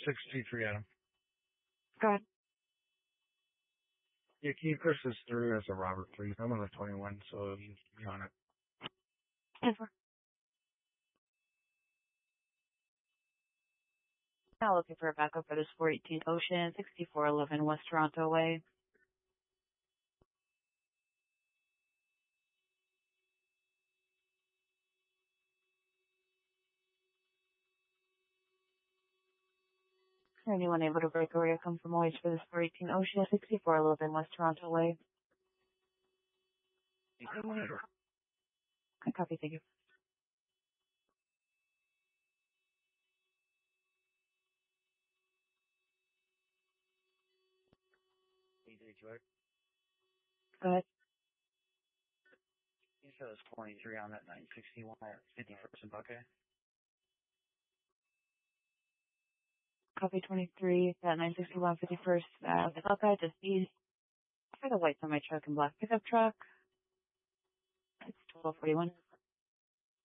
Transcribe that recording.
623 Adam. Go ahead. Yeah, can you push this through as a Robert, please? I'm on the 21, so you be on it. Over. Now looking for a backup for this 418 Ocean, 6411 West Toronto Way. Anyone able to break away or come from Lloyd's for this 418 Ocean, 6411 West Toronto Way? I copy, thank you. Go ahead. You said it was 23 on that 961 at 51st and Buckeye. Copy 23, that 961 51st, Buckeye, just east. I got whites on my truck and black pickup truck. It's 1241.